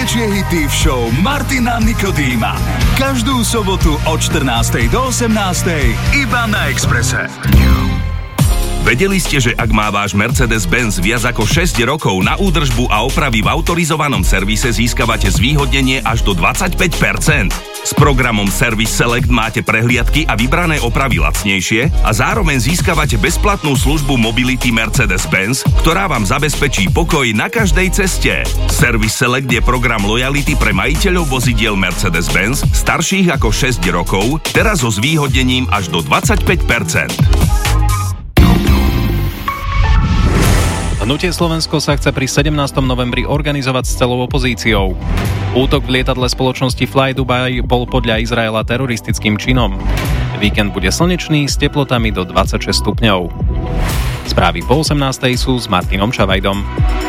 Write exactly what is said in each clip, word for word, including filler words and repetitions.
najväčšie hity v show Martina Nikodýma. Každú sobotu od štrnástej do osemnástej iba na Expresse. Vedeli ste, že ak má váš Mercedes-Benz viac ako šesť rokov, na údržbu a opravy v autorizovanom servise získavate zvýhodnenie až do dvadsaťpäť percent? S programom Service Select máte prehliadky a vybrané opravy lacnejšie a zároveň získavate bezplatnú službu Mobility Mercedes-Benz, ktorá vám zabezpečí pokoj na každej ceste. Service Select je program lojality pre majiteľov vozidiel Mercedes-Benz starších ako šesť rokov, teraz so zvýhodnením až do dvadsaťpäť percent. Hnutie Slovensko sa chce pri sedemnásteho novembri organizovať s celou opozíciou. Útok v lietadle spoločnosti Fly Dubai bol podľa Izraela teroristickým činom. Víkend bude slnečný s teplotami do dvadsaťšesť stupňov. Správy po osemnástej sú s Martinom Čavajdom.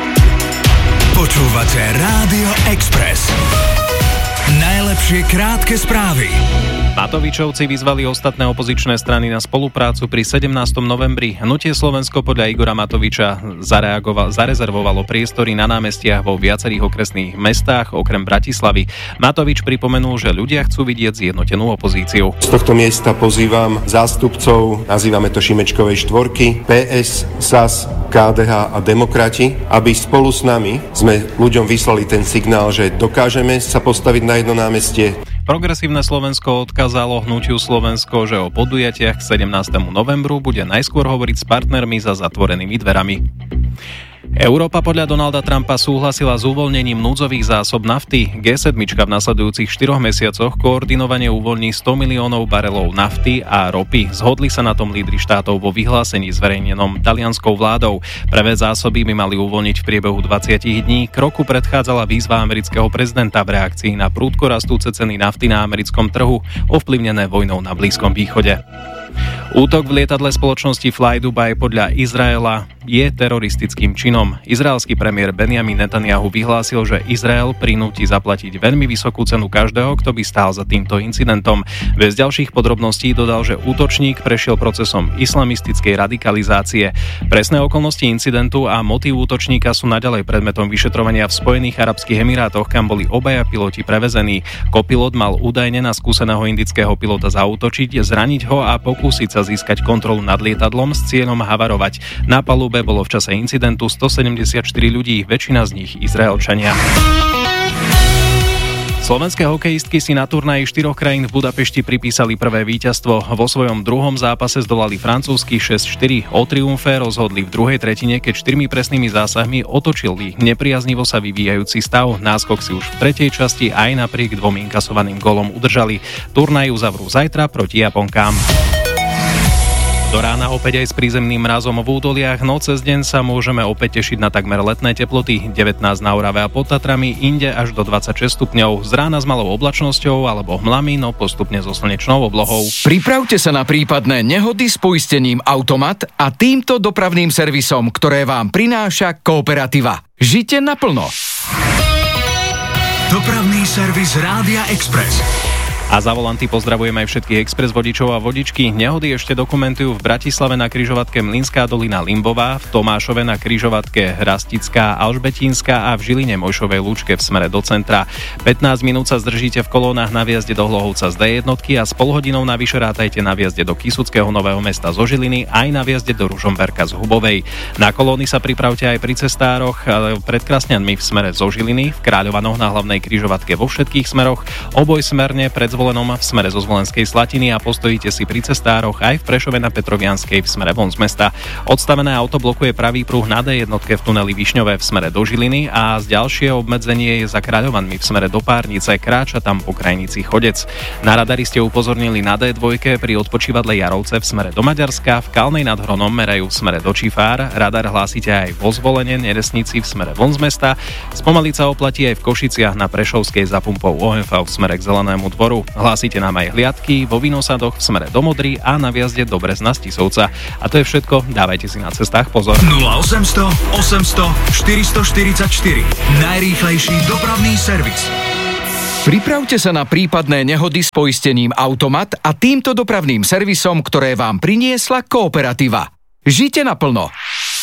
Počúvate Rádio Express. Najlepšie krátke správy. Matovičovci vyzvali ostatné opozičné strany na spoluprácu pri sedemnásteho novembri. Hnutie Slovensko podľa Igora Matoviča zarezervovalo priestory na námestiach vo viacerých okresných mestách, okrem Bratislavy. Matovič pripomenul, že ľudia chcú vidieť zjednotenú opozíciu. Z tohto miesta pozývam zástupcov, nazývame to Šimečkovej štvorky, pé es, es a es, ká dé há a Demokrati, aby spolu s nami sme ľuďom vyslali ten signál, že dokážeme sa postaviť na jedno námestie. Progresívne Slovensko odkázalo Hnutiu Slovensko, že o podujatiach k sedemnástemu novembru bude najskôr hovoriť s partnermi za zatvorenými dverami. Európa podľa Donalda Trumpa súhlasila s uvoľnením núdzových zásob nafty. gé sedem v nasledujúcich štyroch mesiacoch koordinovane uvoľní sto miliónov barelov nafty a ropy. Zhodli sa na tom lídri štátov vo vyhlásení zverejnenom talianskou vládou. Prvé zásoby by mali uvoľniť v priebehu dvadsať dní. Kroku predchádzala výzva amerického prezidenta v reakcii na prudko rastúce ceny nafty na americkom trhu, ovplyvnené vojnou na Blízkom východe. Útok v lietadle spoločnosti Fly Dubai podľa Izraela je teroristickým činom. Izraelský premiér Benjamin Netanyahu vyhlásil, že Izrael prinúti zaplatiť veľmi vysokú cenu každého, kto by stál za týmto incidentom. Bez ďalších podrobností dodal, že útočník prešiel procesom islamistickej radikalizácie. Presné okolnosti incidentu a motív útočníka sú naďalej predmetom vyšetrovania v Spojených arabských emirátoch, kam boli obaja piloti prevezení. Kopilot mal údajne na skúseného indického pilota zaútočiť, zraniť ho a pokúsiť sa získať kontrolu nad lietadlom s cieľom havarovať. Na palube bolo v čase incidentu stosedemdesiatštyri ľudí, väčšina z nich Izraelčania. Slovenské hokejistky si na turnaji štyroch krajín v Budapešti pripísali prvé víťazstvo. Vo svojom druhom zápase zdolali francúzsky šesť štyri. O triumfe rozhodli v druhej tretine, keď štyrmi presnými zásahmi otočili nepriaznivo sa vyvíjajúci stav. Náskok si už v tretej časti aj napriek dvom inkasovaným golom udržali. Turnaj uzavrú zajtra proti Japonkám. Do rána opäť aj s prízemným mrazom v údoliach, no cez deň sa môžeme opäť tešiť na takmer letné teploty, devätnásť na Orave a pod Tatrami, inde až do dvadsaťšesť stupňov, z rána s malou oblačnosťou alebo hmlami, no postupne so slnečnou oblohou. Pripravte sa na prípadné nehody s poistením Automat a týmto dopravným servisom, ktoré vám prináša Kooperativa. Žite naplno. Dopravný servis Rádia Express. A za volanty pozdravujeme aj všetkých express vodičov a vodičky. Nehody ešte dokumentujú v Bratislave na križovatke Mlynská dolina Limbová, v Tomášove na križovatke Rastická Alžbetínska a v Žiline Mojšovej Lúčke v smere do centra. pätnásť minút sa zdržíte v kolónach na viazde do Hlohovca z dé jednotky a s polhodinou navyše rátajte na viazde do Kysuckého Nového Mesta zo Žiliny aj na viazde do Ružomberka z Hubovej. Na kolóny sa pripravte aj pri cestároch pred Krasňanmi v smere zo Žiliny, v Kráľovanoch na hlavnej križovatke vo všetkých smeroch, obojsmerne pred Zvolenom v smere zo Zvolenskej Slatiny a postojíte si pri cestároch aj v Prešove na Petrovianskej v smere von z mesta. Odstavené auto blokuje pravý pruh na dé jednotke v tuneli Višňové v smere do Žiliny a z ďalšie obmedzenie je za Kráľovanmi v smere do Párnice, kráča tam po krajnici Chodec. Na radari ste upozornili na dé dva pri odpočívadle Jarovce v smere do Maďarska, v Kalnej nad Hronom merajú v smere do Čifár, radar hlásite aj vo Zvolene, Neresnici v smere von z mesta, spomaliť sa oplatí aj v Košiciach na Prešovskej za pumpou ó em vé v smere k Zelenému dvoru. Hlásite nám aj hliadky vo Vinosadoch v smere do Modry a na viazde do Brezna z Tisovca. A to je všetko, dávajte si na cestách pozor. nula osemsto osemsto štyristoštyridsaťštyri. Najrýchlejší dopravný servis. Pripravte sa na prípadné nehody s poistením Automat a týmto dopravným servisom, ktoré vám priniesla Kooperativa. Žite naplno.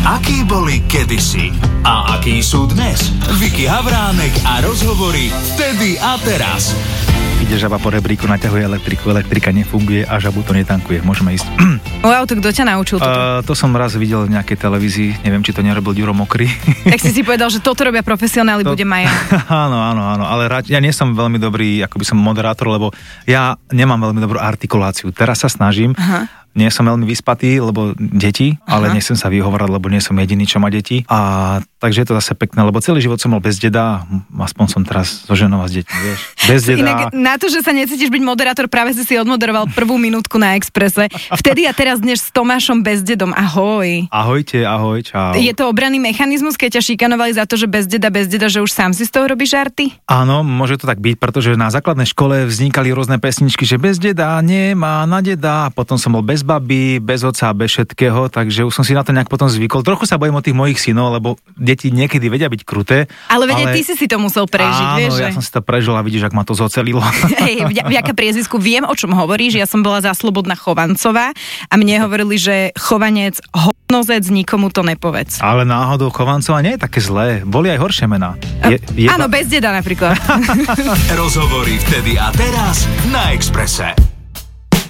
Akí boli kedysi a akí sú dnes? Viki Havránek a rozhovory vtedy a teraz. Ide žaba po rebríku, naťahuje elektriku, elektrika nefunguje a žabu to netankuje. Môžeme ísť. Wow, to kto ťa naučil toto? Uh, to som raz videl v nejakej televízii, neviem, či to nerobil Ďuro Mokrý. Tak si si povedal, že toto robia profesionáli, to... budem aj ja. Áno, áno, áno, ale rád, ja nie som veľmi dobrý, ako by som moderátor, lebo ja nemám veľmi dobrú artikuláciu. Teraz sa snažím. Aha. Nie som veľmi vyspatý, lebo deti, ale nechcem sa vyhovárať, lebo nie som jediný, čo má deti. A takže je to zase pekné, lebo celý život som bol bez deda, aspoň som teraz so ženou a s deťmi, vieš. Bez deda. Inak na to, že sa necítiš byť moderátor, práve si si odmoderoval prvú minútku na Expresse. Vtedy a teraz dnes s Tomášom Bezdedom. Ahoj. Ahojte, ahoj, čau. Je to obranný mechanizmus, keď ťa šikanovali za to, že bez deda, bez deda, že už sám si z toho robíš žarty? Áno, môže to tak byť, pretože na základnej škole vznikali rôzne pesničky, že bez deda nemá na deda, a potom som bol bez baby, bez otca, bez všetkého, takže už som si na to nejak potom zvykol. Trochu sa bojím o tých mojich synov, lebo deti niekedy vedia byť kruté. Ale vedia, ale... ty si si to musel prežiť, áno, vieš? Áno, ja že... som si to prežil a vidíš, ak ma to zocelilo. Hej, vďaka priezvisku viem, o čom hovoríš. Ja som bola za Slobodná Chovancová a mne hovorili, že Chovanec, hovnozec, nikomu to nepovedz. Ale náhodou Chovancová nie je také zlé. Boli aj horšie mená. Je, je áno, ba... bez deda napríklad. Rozhovory vtedy a teraz na Expresse.